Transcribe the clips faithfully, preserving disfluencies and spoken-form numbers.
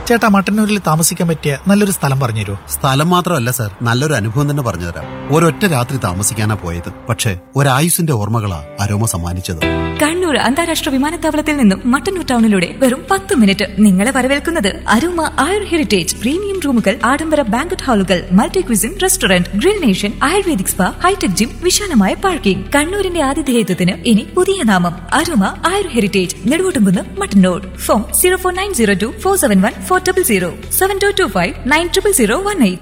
ചേട്ടാ, മട്ടന്നൂരിൽ താമസിക്കാൻ പറ്റിയ നല്ലൊരു സ്ഥലം പറഞ്ഞു തരുമോ? സ്ഥലം മാത്രമല്ല സാർ, നല്ലൊരു അനുഭവം തന്നെ പറഞ്ഞുതരാം. ഒരൊറ്റ രാത്രി താമസിക്കാനാ പോയത്, പക്ഷേ ഒരായുസിന്റെ ഓർമ്മകളാ അരോമ സമ്മാനിച്ചത്. കണ്ണൂർ അന്താരാഷ്ട്ര വിമാനത്താവളത്തിൽ നിന്നും മട്ടന്നൂർ ടൗണിലൂടെ വെറും പത്ത് മിനിറ്റ് നിങ്ങളെ വരവേൽക്കുന്നത് അരോമ ആയുർ ഹെറിറ്റേജ്. പ്രീമിയം റൂമുകൾ, ആഡംബര banquet ഹാളുകൾ, multi cuisine restaurant, grill nation, ayurvedic spa, hi tech gym, വിശാലമായ പാർക്കിംഗ്. കണ്ണൂരിന്റെ ആതിഥേയത്വത്തിന് ഇനി പുതിയ നാമം aroma Ayur heritage, Neduvottumkunnu, Mattannur. Phone zero four nine zero to four seven one four double zero seven to to five nine triple zero one eight.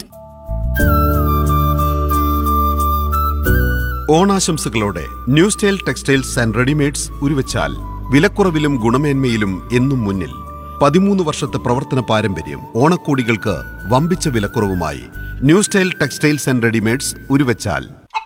ഓണാശംസകളോടെ new style textiles and readymades Uruvachal. വിലക്കുറവിലും ഗുണമേന്മയിലും എന്നും മുന്നിൽ. പതിമൂന്ന് വർഷത്തെ പ്രവർത്തന പാരമ്പര്യം. ഓണക്കോടികൾക്ക് വമ്പിച്ച വിലക്കുറവുമായി new style textiles and readymades Uruvachal.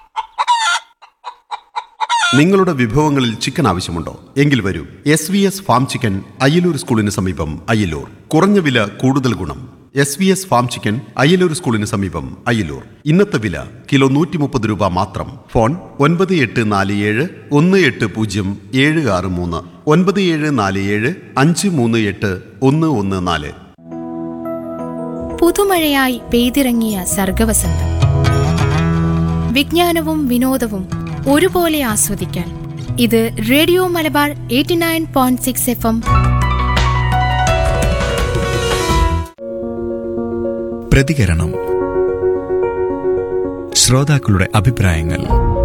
നിങ്ങളുടെ വിഭവങ്ങളിൽ chicken ആവശ്യമുണ്ടോ? എങ്കിൽ വരൂ. S V S farm chicken, Ayyalur സ്കൂളിന് സമീപം, അയ്യലൂർ. കുറഞ്ഞ വില, കൂടുതൽ ഗുണം. S V S farm chicken, Ayyalur സ്കൂളിന് സമീപം, അയ്യലൂർ. ഇന്നത്തെ വില കിലോ നൂറ്റി മുപ്പത് രൂപ മാത്രം. ഫോൺ ഒൻപത് എട്ട് നാല് ഏഴ് ഒന്ന് എട്ട് പൂജ്യം ഏഴ് ആറ് മൂന്ന്, ഒൻപത് ഏഴ് നാല് ഏഴ് അഞ്ച് മൂന്ന് എട്ട് ഒന്ന് ഒന്ന് നാല്. പുതുമഴയായി പെയ്തിറങ്ങിയ സർഗവസന്തം. വിജ്ഞാനവും വിനോദവും ഒരുപോലെ ആസ്വദിക്കാൻ ഇത് radio Malabar eighty nine point six F M. പ്രതികരണം. ശ്രോതാക്കളുടെ അഭിപ്രായങ്ങൾ.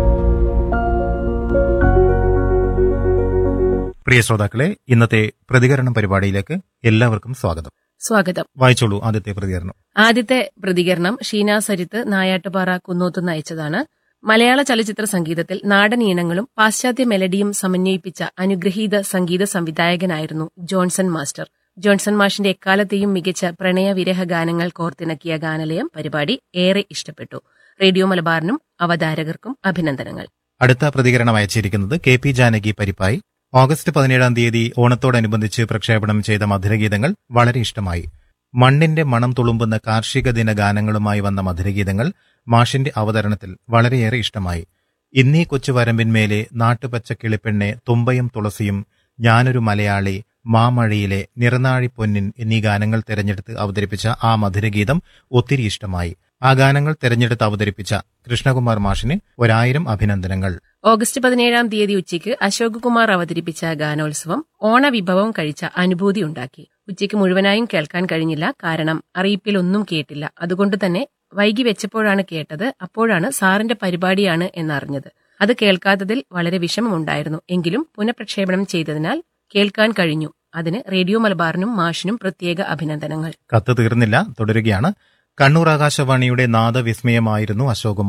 പ്രിയ ശ്രോതാക്കളെ, ഇന്നത്തെ പ്രതികരണം പരിപാടിയിലേക്ക് എല്ലാവർക്കും സ്വാഗതം. സ്വാഗതം. വായിച്ചോളൂ ആദ്യത്തെ പ്രതികരണം. ആദ്യത്തെ പ്രതികരണം ഷീന സരിത്ത് നായാട്ടുപാറ കുന്നോത്തുനിന്ന് അയച്ചതാണ്. മലയാള ചലച്ചിത്ര സംഗീതത്തിൽ നാടൻ ഈണങ്ങളും പാശ്ചാത്യ മെലഡിയും സമന്വയിപ്പിച്ച അനുഗ്രഹീത സംഗീത സംവിധായകനായിരുന്നു ജോൺസൺ മാസ്റ്റർ. ജോൺസൺ മാഷിന്റെ എക്കാലത്തെയും മികച്ച പ്രണയ വിരഹ ഗാനങ്ങൾ കോർത്തിണക്കിയ ഗാനലയം പരിപാടി ഏറെ ഇഷ്ടപ്പെട്ടു. റേഡിയോ മലബാറിനും അവതാരകർക്കും അഭിനന്ദനങ്ങൾ. അടുത്ത പ്രതികരണം അയച്ചിരിക്കുന്നത് കെ പി ജാനകി പരിപ്പായി. ഓഗസ്റ്റ് പതിനേഴാം തീയതി ഓണത്തോടനുബന്ധിച്ച് പ്രക്ഷേപണം ചെയ്ത മധുരഗീതങ്ങൾ വളരെ ഇഷ്ടമായി. മണ്ണിന്റെ മണം തുളുമ്പുന്ന കാർഷിക ദിന ഗാനങ്ങളുമായി വന്ന മധുരഗീതങ്ങൾ മാഷിന്റെ അവതരണത്തിൽ വളരെയേറെ ഇഷ്ടമായി. ഇന്നീ കൊച്ചു വരമ്പിന്മേലെ, നാട്ടുപച്ച കിളിപ്പെണ്ണെ, തുമ്പയും തുളസിയും, ഞാനൊരു മലയാളി, മാമഴയിലെ, നിറനാഴി പൊന്നിൻ എന്നീ ഗാനങ്ങൾ തെരഞ്ഞെടുത്ത് അവതരിപ്പിച്ച ആ മധുരഗീതം ഒത്തിരി ഇഷ്ടമായി. ആ ഗാനങ്ങൾ തെരഞ്ഞെടുത്ത് അവതരിപ്പിച്ച കൃഷ്ണകുമാർ മാഷിന് ഒരായിരം അഭിനന്ദനങ്ങൾ. ഓഗസ്റ്റ് പതിനേഴാം തീയതി ഉച്ചയ്ക്ക് അശോക് കുമാർ അവതരിപ്പിച്ച ഗാനോത്സവം ഓണവിഭവം കഴിച്ച അനുഭൂതി ഉണ്ടാക്കി. ഉച്ചയ്ക്ക് മുഴുവനായും കേൾക്കാൻ കഴിഞ്ഞില്ല, കാരണം അറിയിപ്പിലൊന്നും കേട്ടില്ല. അതുകൊണ്ട് തന്നെ വൈകി വെച്ചപ്പോഴാണ് കേട്ടത്. അപ്പോഴാണ് സാറിന്റെ പരിപാടിയാണ് എന്നറിഞ്ഞത്. അത് കേൾക്കാത്തതിൽ വളരെ വിഷമമുണ്ടായിരുന്നു. എങ്കിലും പുനഃപ്രക്ഷേപണം ചെയ്തതിനാൽ കേൾക്കാൻ കഴിഞ്ഞു. അതിന് റേഡിയോ മലബാറിനും മാഷിനും പ്രത്യേക അഭിനന്ദനങ്ങൾ. കത്ത് തീർന്നില്ല, തുടരുകയാണ്. കണ്ണൂർ ആകാശവാണിയുടെ നാദവിസ്മയമായിരുന്നു അശോക്